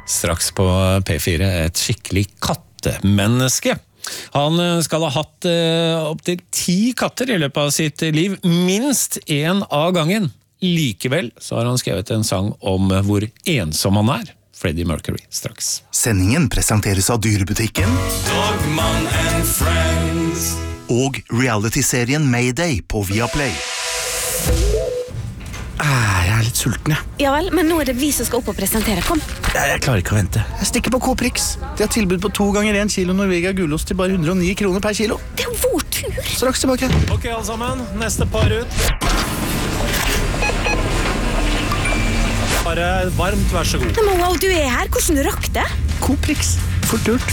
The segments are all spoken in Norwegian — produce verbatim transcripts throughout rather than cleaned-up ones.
Straks på P fire, et skikkelig kattemenneske. Han skal ha hatt eh, opp til ti katter i løpet av sitt liv, minst en av gangen. Likevel så har han skrevet en sang om hvor ensom han er. Freddie Mercury, straks. Sendingen presenteres av Dyrebutikken Dogman and Friends og reality-serien Mayday på Viaplay. Ah, jeg er litt sulten, jeg. Ja vel, men nå er det vi som skal opp og presentere. Kom. Jeg, jeg klarer ikke å vente. Jeg stikker på Coprix. De har tilbud på to ganger en kilo Norvegia gulost til bare hundre og ni kroner per kilo. Det er jo vår tur. Straks tilbake. Ok, alle sammen, neste par ut. Bare varmt, vær så god. Men wow, du er her. Hvordan du rakk det? Coprix. Fort gjort.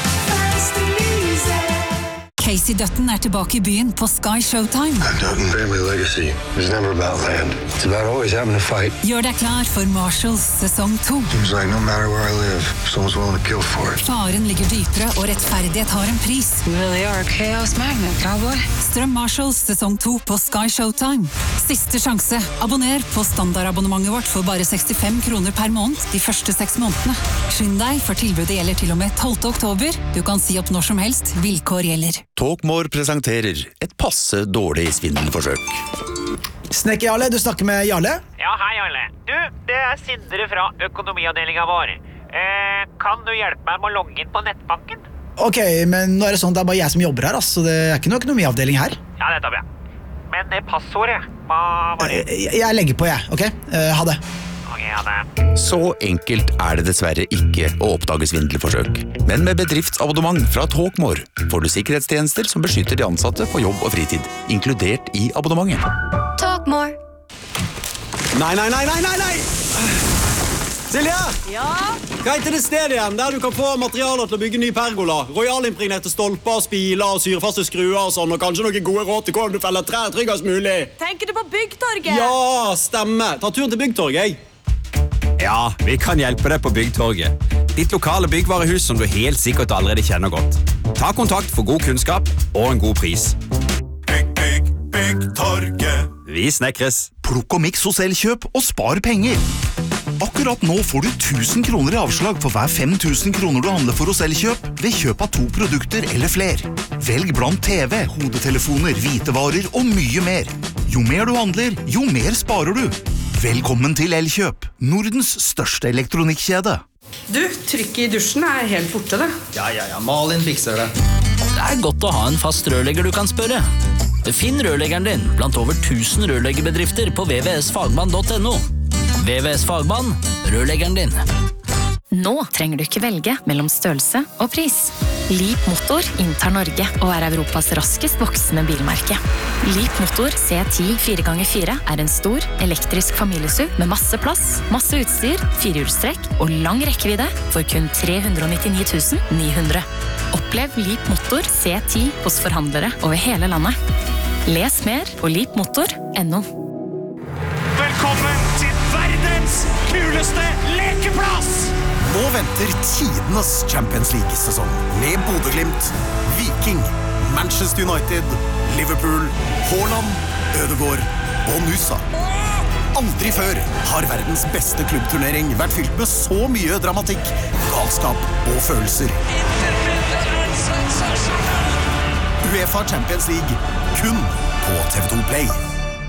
Casey Dutton er tilbake i byen på Sky Showtime. Dutton family legacy is never about land. It's about always having to fight. Gjør deg klar for Marshalls sesong to. Seems like no matter where I live, someone's willing to kill for it. Faren ligger dypere, og rettferdighet har en pris. You really are a chaos magnet, cowboy. Strøm Marshalls sesong to på Sky Showtime. Siste sjanse. Abonner på standardabonnementet vårt for bare sekstifem kroner per måned de første seks månedene. Skynd deg, for tilbudet gjelder til og med tolvte oktober. Du kan si opp når som helst. Vilkår gjelder. Talkmore presenterer et passe dårlig svindelforsøk. Snekker Jarle, du snakker med Jarle? Ja, hei Jarle. Du, det er Sindre fra økonomiavdelingen vår. Eh, kan du hjelpe meg med å logge inn på nettbanken? Ok, men nå er det sånn, det er bare jeg som jobber her, altså. Det er ikke noe økonomiavdeling her. Ja, det tar jeg. Men det passordet, hva var det? Jeg, jeg legger på, jeg, ok? Uh, ha det. Ok, ha det. Så enkelt er det dessverre ikke å oppdage svindelforsøk. Men med bedriftsabonnement fra Talkmore får du sikkerhetstjenester som beskytter de ansatte på jobb og fritid, inkludert i abonnementet. Talkmore. Nei, nei, nei, nei, nei, nei! Silja! Ja? Hva heter det stedet igjen, der du kan få materialer til å bygge ny pergola? Royalimpregnerte stolper, spiler, syrefaste skruer og sånn, og kanskje noen gode råd til hvordan du feller trær tryggest mulig. Tenker du på Byggtorget? Ja, stemme. Ta turen til Byggtorget, jeg. Ja, vi kan hjelpe deg på Byggtorget. Ditt lokale byggvarehus som du helt sikkert allerede kjenner godt. Ta kontakt for god kunnskap og en god pris. Bygg, bygg, Byggtorget. Vi snekres. Plukk og miks hos Elkjøp og spar penger. Akkurat nå får du tusen kroner i avslag for hver fem tusen kroner du handler for hos Elkjøp ved kjøp av to produkter eller fler. Velg blant T V, hodetelefoner, hvitevarer og mye mer. Jo mer du handler, jo mer sparer du. Velkommen til Elkjøp, Nordens største elektronikkjede. Du, trykket i dusjen er helt borte, det. Ja, ja, ja, Malin fikser det. Det er godt å ha en fast rørlegger du kan spørre. Finn rørleggeren din blant over tusen rørleggerbedrifter på w w w punktum fagmann punktum n o. W W S Fagmann, rørleggeren din. Nå trenger du ikke velge mellom størrelse og pris. Leap Motor inntar Norge og er Europas raskest voksende bilmerke. Leap Motor C ti fire ganger fire er en stor, elektrisk familiesuv med masse plass, masse utstyr, firehjulstrekk og lang rekkevidde for kun tre hundre og nittini tusen ni hundre. Opplev Leap Motor C ti hos forhandlere over hele landet. Les mer på leap motor punktum n o. Velkommen til verdens kuleste lekeplass! Nå venter tidenes Champions League-sesong med Bodø-Glimt, Viking, Manchester United, Liverpool, Haaland, Ødegaard og Nusa. Aldri før har verdens beste klubbturnering vært fylt med så mye dramatikk, galskap og følelser. UEFA Champions League kun på T V to Play.